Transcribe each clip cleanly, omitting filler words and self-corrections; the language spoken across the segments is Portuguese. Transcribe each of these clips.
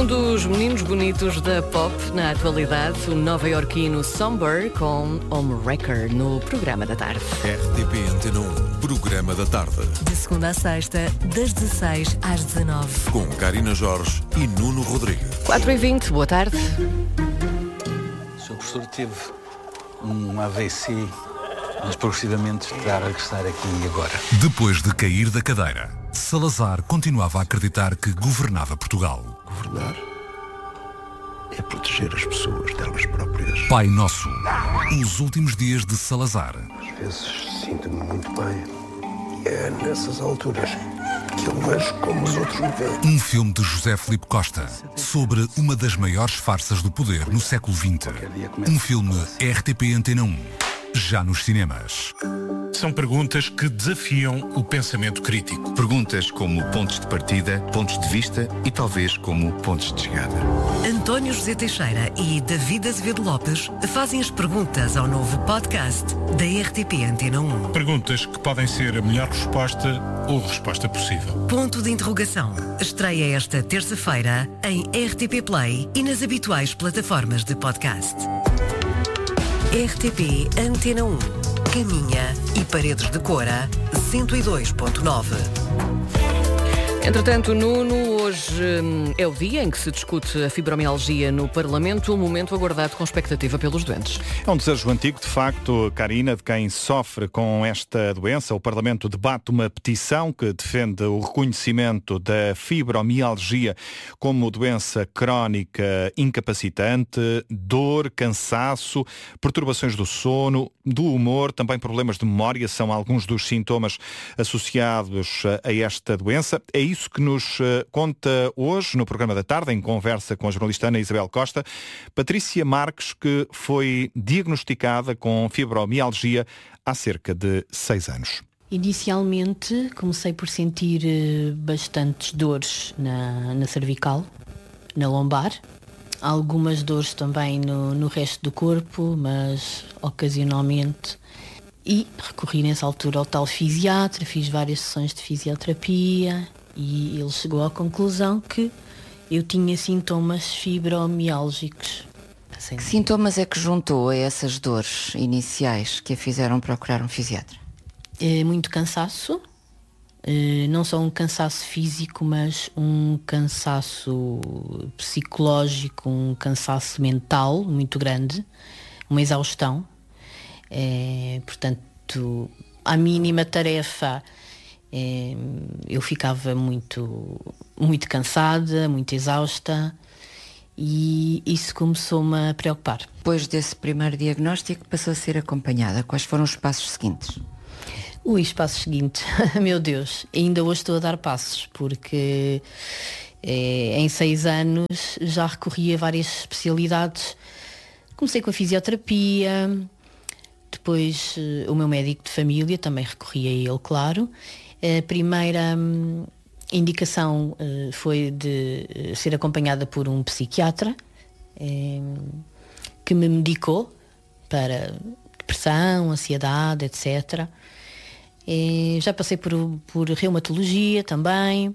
dos meninos bonitos da pop na atualidade, o nova-iorquino Somber com Homewrecker no programa da tarde. RTP Antena 1, programa da tarde. De segunda a sexta, das 16 às 19. Com Karina Jorge e Nuno Rodrigues. 4h20, boa tarde. O Sr. Professor teve um AVC, mas progressivamente está a regressar aqui e agora. Depois de cair da cadeira, Salazar continuava a acreditar que governava Portugal. Governar é proteger as pessoas delas próprias. Pai Nosso, os últimos dias de Salazar. Às vezes sinto-me muito bem e é nessas alturas que eu vejo como os outros me veem. Um filme de José Filipe Costa sobre uma das maiores farsas do poder no século XX. Um filme RTP Antena 1, já nos cinemas. São perguntas que desafiam o pensamento crítico. Perguntas como pontos de partida, pontos de vista e talvez como pontos de chegada. António José Teixeira e David Azevedo Lopes fazem as perguntas ao novo podcast da RTP Antena 1. Perguntas que podem ser a melhor resposta ou resposta possível. Ponto de interrogação. Estreia esta terça-feira em RTP Play e nas habituais plataformas de podcast. RTP Antena 1. Caminha e Paredes de Cora 102.9. Entretanto, Nuno, hoje é o dia em que se discute a fibromialgia no Parlamento, um momento aguardado com expectativa pelos doentes. É um desejo antigo, de facto, Karina, de quem sofre com esta doença. O Parlamento debate uma petição que defende o reconhecimento da fibromialgia como doença crónica incapacitante, dor, cansaço, perturbações do sono, do humor, também problemas de memória, são alguns dos sintomas associados a esta doença. É isso que nos conta hoje no programa da tarde, em conversa com a jornalista Ana Isabel Costa, Patrícia Marques, que foi diagnosticada com fibromialgia há cerca de 6 anos. Inicialmente comecei por sentir bastantes dores na cervical, na lombar, algumas dores também no resto do corpo, mas ocasionalmente. E recorri nessa altura ao tal fisiatra, fiz várias sessões de fisioterapia e ele chegou à conclusão que eu tinha sintomas fibromiálgicos. Que sintomas é que juntou a essas dores iniciais que a fizeram procurar um fisiatra? Muito cansaço, não só um cansaço físico, mas um cansaço psicológico, um cansaço mental muito grande, uma exaustão. Portanto, à mínima tarefa eu ficava muito cansada, muito exausta, e isso começou-me a preocupar. Depois desse primeiro diagnóstico passou a ser acompanhada. Quais foram os passos seguintes? Os passos seguintes, meu Deus, ainda hoje estou a dar passos, porque em 6 anos já recorri a várias especialidades. Comecei com a fisioterapia, depois o meu médico de família, também recorri a ele, claro. A primeira indicação foi de ser acompanhada por um psiquiatra que me medicou para depressão, ansiedade, etc. Já passei por reumatologia também,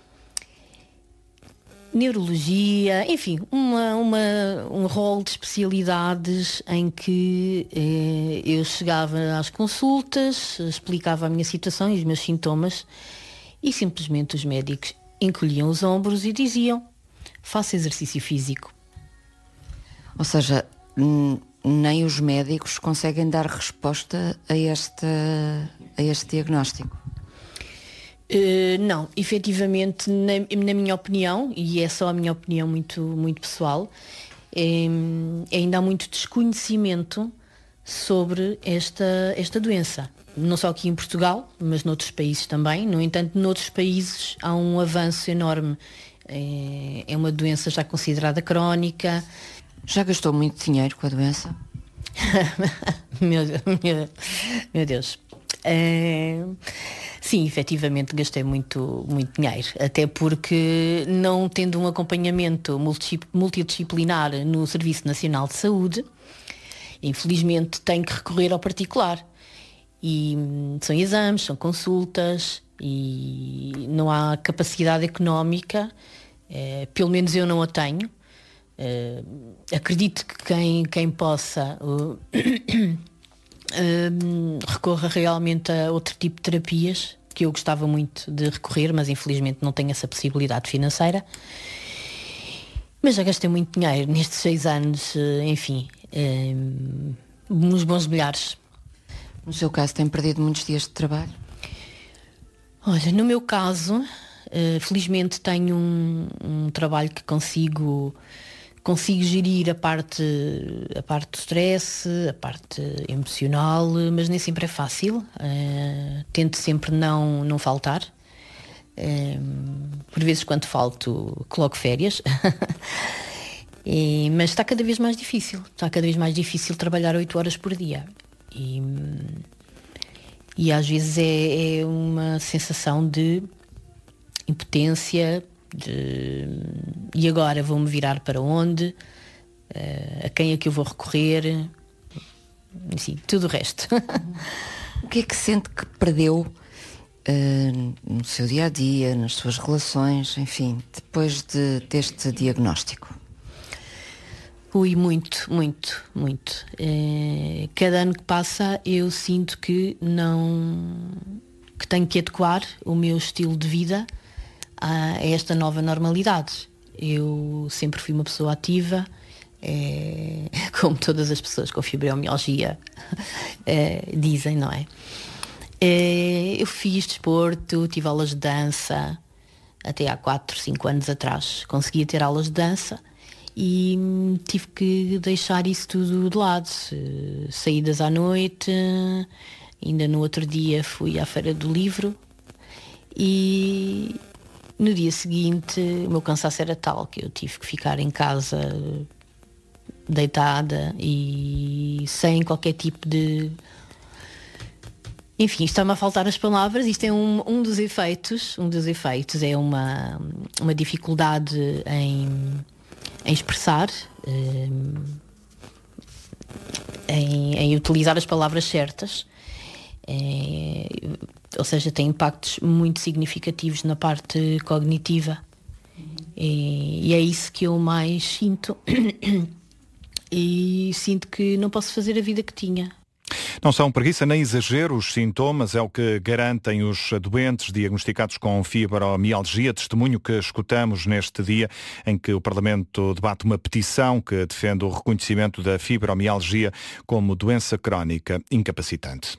neurologia, enfim, um rol de especialidades em que eu chegava às consultas, explicava a minha situação e os meus sintomas e simplesmente os médicos encolhiam os ombros e diziam: faça exercício físico. Ou seja, nem os médicos conseguem dar resposta a este diagnóstico? Não, efetivamente, na minha opinião, e é só a minha opinião muito, muito pessoal, ainda há muito desconhecimento sobre esta doença. Não só aqui em Portugal, mas noutros países também. No entanto, noutros países há um avanço enorme. É uma doença já considerada crónica. Já gastou muito dinheiro com a doença? Meu Deus. Sim, efetivamente gastei muito dinheiro, até porque não tendo um acompanhamento multidisciplinar no Serviço Nacional de Saúde, infelizmente tenho que recorrer ao particular. E são exames, são consultas e não há capacidade económica Pelo menos eu não a tenho. Acredito que quem possa recorra realmente a outro tipo de terapias, que eu gostava muito de recorrer, mas infelizmente não tenho essa possibilidade financeira. Mas já gastei muito dinheiro nestes 6 anos, enfim, uns bons milhares. No seu caso, tem perdido muitos dias de trabalho? Olha, no meu caso, felizmente tenho um trabalho que consigo gerir a parte do stress, a parte emocional, mas nem sempre é fácil. Tento sempre não faltar. Por vezes, quando falto, coloco férias. Mas está cada vez mais difícil. Está cada vez mais difícil trabalhar 8 horas por dia. E às vezes é uma sensação de impotência, e agora vou-me virar para onde? A quem é que eu vou recorrer? Assim, tudo o resto. O que é que sente que perdeu no seu dia-a-dia, nas suas relações, enfim, depois deste diagnóstico? Muito. Cada ano que passa eu sinto que tenho que adequar o meu estilo de vida a esta nova normalidade. Eu sempre fui uma pessoa ativa, como todas as pessoas com fibromialgia dizem, não é? Eu fiz desporto, tive aulas de dança, até há 4, 5 anos atrás conseguia ter aulas de dança e tive que deixar isso tudo de lado. Saídas à noite, ainda no outro dia fui à Feira do Livro e no dia seguinte o meu cansaço era tal que eu tive que ficar em casa deitada e sem qualquer tipo de... Enfim, está-me a faltar as palavras. Isto é um dos efeitos. Um dos efeitos é uma dificuldade em expressar, em utilizar as palavras certas. Ou seja, tem impactos muito significativos na parte cognitiva. E é isso que eu mais sinto. E sinto que não posso fazer a vida que tinha. Não são preguiça nem exagero, os sintomas é o que garantem os doentes diagnosticados com fibromialgia, testemunho que escutamos neste dia em que o Parlamento debate uma petição que defende o reconhecimento da fibromialgia como doença crónica incapacitante.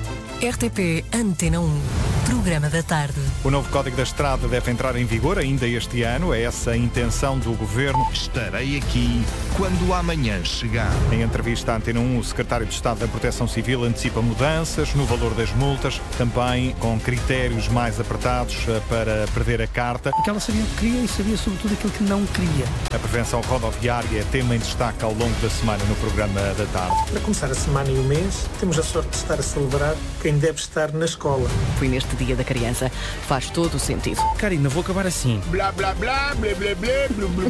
RTP Antena 1, programa da tarde. O novo Código da Estrada deve entrar em vigor ainda este ano, é essa a intenção do Governo. Estarei aqui quando o amanhã chegar. Em entrevista à Antena 1, o Secretário de Estado da Proteção Civil antecipa mudanças no valor das multas, também com critérios mais apertados para perder a carta. Porque ela sabia o que queria e sabia sobretudo aquilo que não queria. A prevenção rodoviária é tema em destaque ao longo da semana no programa da tarde. Para começar a semana e o mês, temos a sorte de estar a celebrar quem deve estar na escola. Foi neste Dia da Criança. Faz todo o sentido. Karina, vou acabar assim. Blá, blá, blá, blá, blá, blá, blá,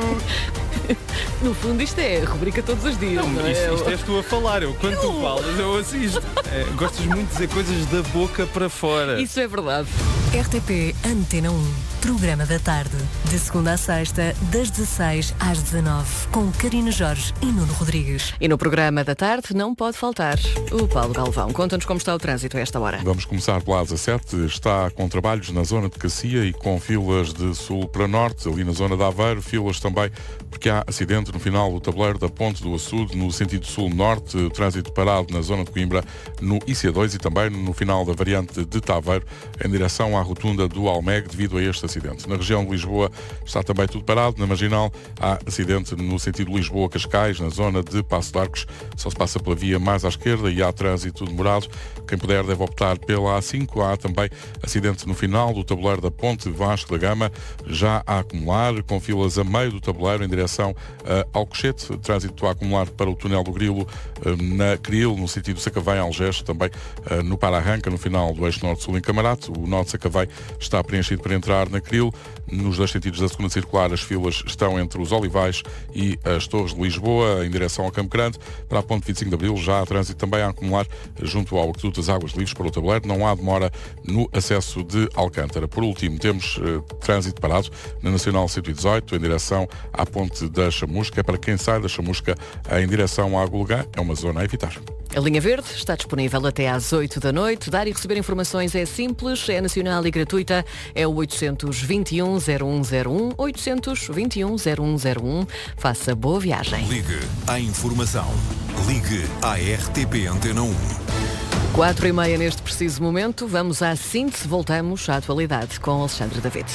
blá. No fundo isto é a rubrica todos os dias. Não, isto és tu a falar. Quando tu falas, eu assisto. Gostas muito de dizer coisas da boca para fora. Isso é verdade. RTP Antena 1, programa da tarde. De segunda a sexta, das 16 às 19, com Karina Jorge e Nuno Rodrigues. E no programa da tarde não pode faltar o Paulo Galvão. Conta-nos como está o trânsito a esta hora. Vamos começar pela A17. Está com trabalhos na zona de Cacia e com filas de sul para norte, ali na zona de Aveiro. Filas também porque há acidente no final do tabuleiro da Ponte do Açude, no sentido sul-norte. Trânsito parado na zona de Coimbra, no IC2 e também no final da variante de Taveiro, em direção à rotunda do Almeg, devido a este acidente. Na região de Lisboa está também tudo parado. Na Marginal há acidente no sentido Lisboa-Cascais, na zona de Passo de Arcos. Só se passa pela via mais à esquerda e há trânsito demorado. Quem puder deve optar pela A5. Há também acidente no final do tabuleiro da Ponte Vasco da Gama, já a acumular, com filas a meio do tabuleiro em direção a Alcochete. Trânsito a acumular para o túnel do Grilo, na Cril, no sentido Sacavém-Algés, também no Para-Arranca, no final do eixo norte-sul em Camarate. O norte de Sacavém está preenchido para entrar na Cril. Nos dois sentidos da segunda circular, as filas estão entre os Olivais e as Torres de Lisboa, em direção ao Campo Grande. Para a ponte 25 de Abril, já há trânsito também a acumular junto ao Aqueduto das Águas Livres para o Tabuleiro. Não há demora no acesso de Alcântara. Por último, temos trânsito parado na Nacional 118, em direção à ponte da Chamusca. Para quem sai da Chamusca em direção à Agulgã, é uma zona a evitar. A linha verde está disponível até às 8 da noite. Dar e receber informações é simples, é nacional e gratuita. É o 821-0101, 821-0101. Faça boa viagem. Ligue à informação. Ligue à RTP Antena 1. 4h30 neste preciso momento. Vamos à síntese. Voltamos à atualidade com Alexandre David.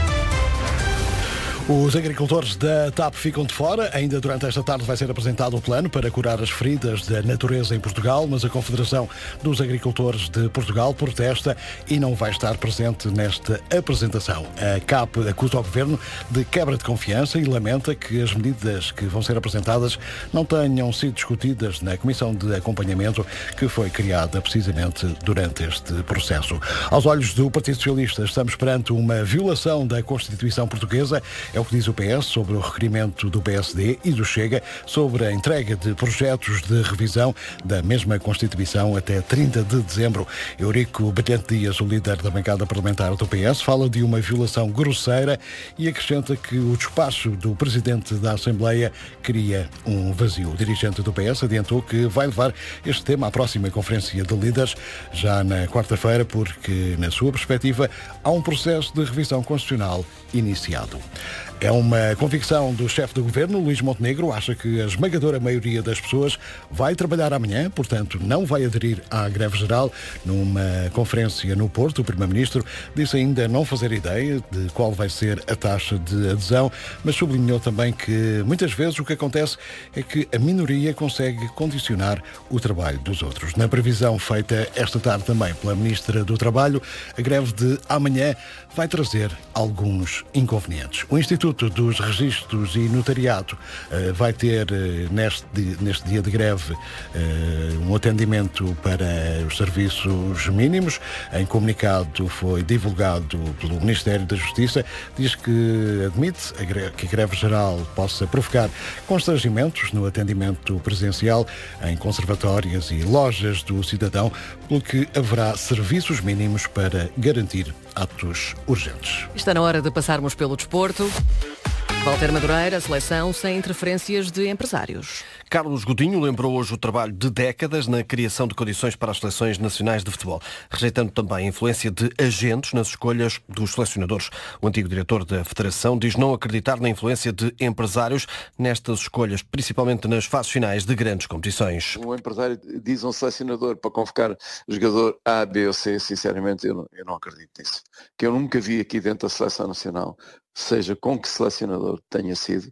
Os agricultores da TAP ficam de fora. Ainda durante esta tarde vai ser apresentado o plano para curar as feridas da natureza em Portugal, mas a Confederação dos Agricultores de Portugal protesta e não vai estar presente nesta apresentação. A CAP acusa o Governo de quebra de confiança e lamenta que as medidas que vão ser apresentadas não tenham sido discutidas na Comissão de Acompanhamento que foi criada precisamente durante este processo. Aos olhos do Partido Socialista, estamos perante uma violação da Constituição Portuguesa. É o que diz o PS sobre o requerimento do PSD e do Chega sobre a entrega de projetos de revisão da mesma Constituição até 30 de dezembro. Eurico Brilhante Dias, o líder da bancada parlamentar do PS, fala de uma violação grosseira e acrescenta que o despacho do Presidente da Assembleia cria um vazio. O dirigente do PS adiantou que vai levar este tema à próxima Conferência de Líderes já na quarta-feira, porque, na sua perspectiva, há um processo de revisão constitucional iniciado. É uma convicção do chefe do Governo, Luís Montenegro. Acha que a esmagadora maioria das pessoas vai trabalhar amanhã, portanto não vai aderir à greve geral. Numa conferência no Porto, o Primeiro-Ministro disse ainda não fazer ideia de qual vai ser a taxa de adesão, mas sublinhou também que muitas vezes o que acontece é que a minoria consegue condicionar o trabalho dos outros. Na previsão feita esta tarde também pela Ministra do Trabalho, a greve de amanhã vai trazer alguns inconvenientes. O Instituto dos Registros e Notariado vai ter neste dia de greve um atendimento para os serviços mínimos. Em comunicado foi divulgado pelo Ministério da Justiça, diz que admite que a greve geral possa provocar constrangimentos no atendimento presencial em conservatórias e lojas do cidadão, pelo que haverá serviços mínimos para garantir atos urgentes. Está na hora de passarmos pelo desporto. Walter Madureira, seleção sem interferências de empresários. Carlos Godinho lembrou hoje o trabalho de décadas na criação de condições para as seleções nacionais de futebol, rejeitando também a influência de agentes nas escolhas dos selecionadores. O antigo diretor da Federação diz não acreditar na influência de empresários nestas escolhas, principalmente nas fases finais de grandes competições. Um empresário diz a um selecionador para convocar jogador A, B ou C, sinceramente eu não acredito nisso. Que eu nunca vi aqui dentro da Seleção Nacional, seja com que selecionador tenha sido,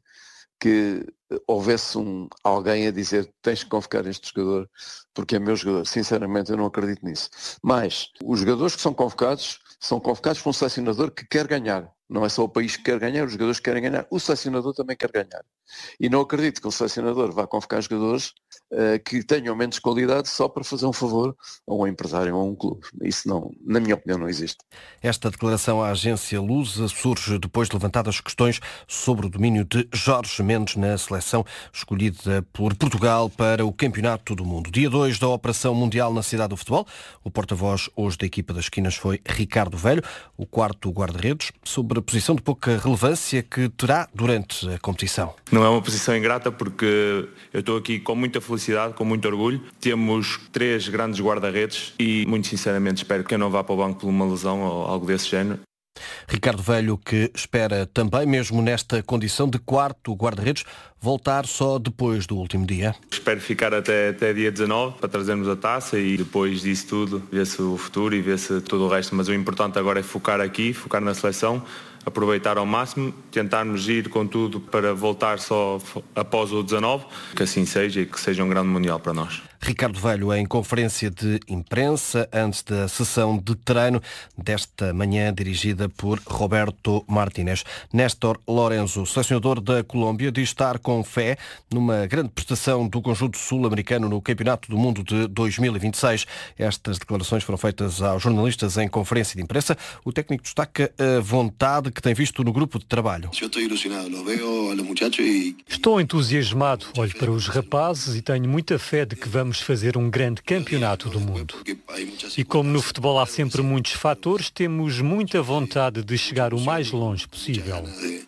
que houvesse alguém a dizer tens que convocar este jogador porque é meu jogador. Sinceramente eu não acredito nisso. Mas os jogadores que são convocados por um selecionador que quer ganhar. Não é só o país que quer ganhar, os jogadores que querem ganhar. O selecionador também quer ganhar. E não acredito que um selecionador vá convocar jogadores que tenham menos qualidade só para fazer um favor a um empresário ou a um clube. Isso não, na minha opinião, não existe. Esta declaração à agência Lusa surge depois de levantadas questões sobre o domínio de Jorge Mendes na seleção escolhida por Portugal para o Campeonato do Mundo. Dia 2 da Operação Mundial na Cidade do Futebol. O porta-voz hoje da equipa das esquinas foi Ricardo Velho, o quarto guarda-redes, sobre a posição de pouca relevância que terá durante a competição. Não é uma posição ingrata porque eu estou aqui com muita felicidade, com muito orgulho. Temos 3 grandes guarda-redes e muito sinceramente espero que eu não vá para o banco por uma lesão ou algo desse género. Ricardo Velho, que espera também, mesmo nesta condição de quarto guarda-redes, voltar só depois do último dia. Espero ficar até dia 19 para trazermos a taça e depois disso tudo, ver-se o futuro e ver-se todo o resto. Mas o importante agora é focar aqui, focar na seleção, aproveitar ao máximo, tentarmos ir com tudo para voltar só após o 19, que assim seja e que seja um grande mundial para nós. Ricardo Velho em conferência de imprensa antes da sessão de treino desta manhã dirigida por Roberto Martínez. Néstor Lorenzo, selecionador da Colômbia, diz estar com fé numa grande prestação do conjunto sul-americano no Campeonato do Mundo de 2026. Estas declarações foram feitas aos jornalistas em conferência de imprensa. O técnico destaca a vontade que tem visto no grupo de trabalho. Estou entusiasmado, olho para os rapazes e tenho muita fé de que vamos fazer um grande campeonato do mundo. E como no futebol há sempre muitos fatores, temos muita vontade de chegar o mais longe possível.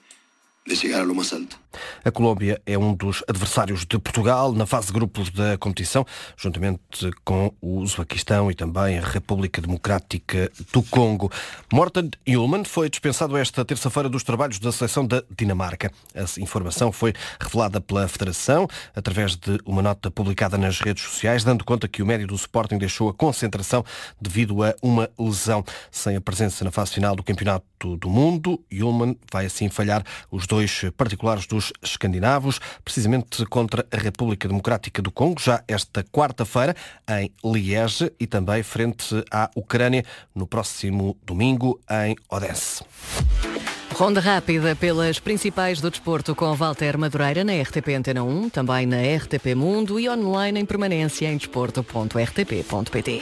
A Colômbia é um dos adversários de Portugal na fase de grupos da competição, juntamente com o Uzbequistão e também a República Democrática do Congo. Morten Hjulmand foi dispensado esta terça-feira dos trabalhos da seleção da Dinamarca. A informação foi revelada pela Federação através de uma nota publicada nas redes sociais, dando conta que o médio do Sporting deixou a concentração devido a uma lesão. Sem a presença na fase final do Campeonato do Mundo, Hjulmand vai assim falhar os dois particulares dos escandinavos, precisamente contra a República Democrática do Congo, já esta quarta-feira em Liege e também frente à Ucrânia no próximo domingo em Odessa. Ronda rápida pelas principais do desporto com Walter Madureira na RTP Antena 1, também na RTP Mundo e online em permanência em desporto.rtp.pt.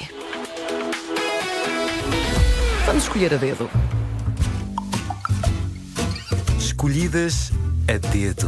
Vamos escolher a dedo. Escolhidas a dedo.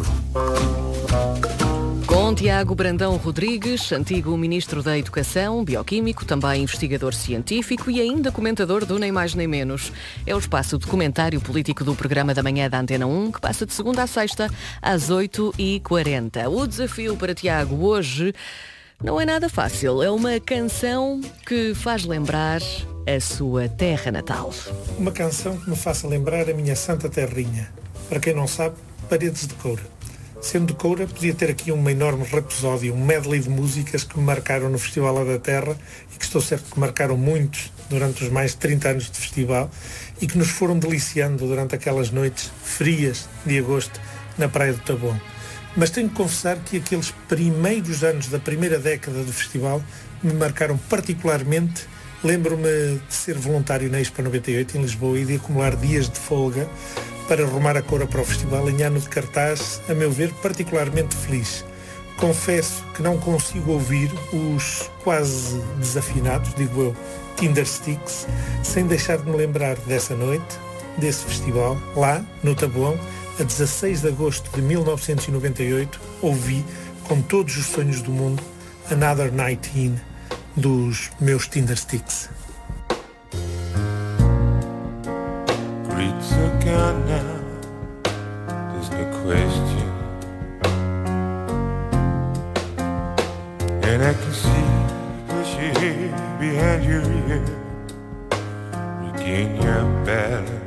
Com Tiago Brandão Rodrigues, antigo Ministro da Educação, bioquímico, também investigador científico e ainda comentador do Nem Mais Nem Menos. É o espaço de comentário político do programa da manhã da Antena 1, que passa de segunda a sexta às 8h40. O desafio para Tiago hoje não é nada fácil. É uma canção que faz lembrar a sua terra natal. Uma canção que me faça lembrar a minha santa terrinha. Para quem não sabe, Paredes de Coura. Sendo de Coura, podia ter aqui uma enorme rapsódia, um medley de músicas que me marcaram no Festival Lá da Terra e que estou certo que marcaram muitos durante os mais de 30 anos de festival e que nos foram deliciando durante aquelas noites frias de agosto na Praia do Taboão. Mas tenho que confessar que aqueles primeiros anos da primeira década do festival me marcaram particularmente. Lembro-me de ser voluntário na Expo 98 em Lisboa e de acumular dias de folga para arrumar a Coura para o festival em ano de cartaz, a meu ver, particularmente feliz. Confesso que não consigo ouvir os quase desafinados, digo eu, Tindersticks, sem deixar de me lembrar dessa noite, desse festival, lá, no Taboão, a 16 de agosto de 1998, ouvi, com todos os sonhos do mundo, Another Night In, dos meus Tindersticks. It's a gun now, there's no question. And I can see the shade behind your ear. Regain your balance.